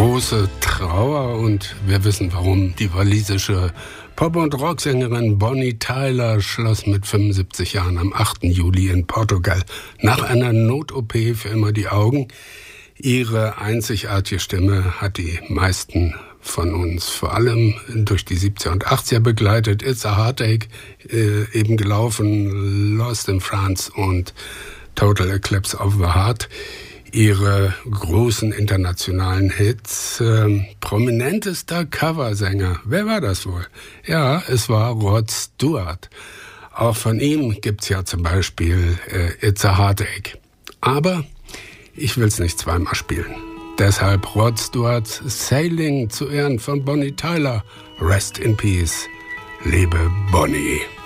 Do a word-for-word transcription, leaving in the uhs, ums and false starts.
große Trauer und wir wissen warum. Die walisische Pop- und Rocksängerin Bonnie Tyler schloss mit fünfundsiebzig Jahren am achten Juli in Portugal nach einer Not-O P für immer die Augen. Ihre einzigartige Stimme hat die meisten von uns vor allem durch die siebziger und achtziger begleitet. It's a Heartache, äh, eben gelaufen, Lost in France und Total Eclipse of the Heart. Ihre großen internationalen Hits. Ähm, prominentester Coversänger. Wer war das wohl? Ja, es war Rod Stewart. Auch von ihm gibt's ja zum Beispiel äh, It's a Heartache. Aber ich will's nicht zweimal spielen. Deshalb Rod Stewarts Sailing zu Ehren von Bonnie Tyler. Rest in Peace, liebe Bonnie.